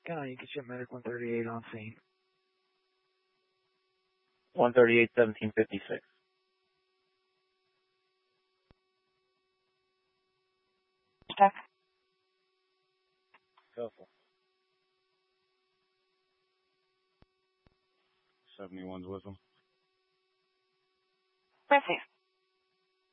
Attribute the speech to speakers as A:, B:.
A: Can you get your medic 138 on scene?
B: 138, 1756.
C: Check.
B: Careful.
D: 71's with him.
C: Receive.